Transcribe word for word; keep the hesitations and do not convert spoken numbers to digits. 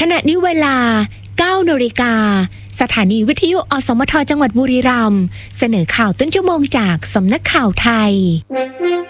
ขณะนี้เวลา เก้านาฬิกา สถานีวิทยุอสมทจังหวัดบุรีรัมย์เสนอข่าวต้นชั่วโมงจากสำนักข่าวไทย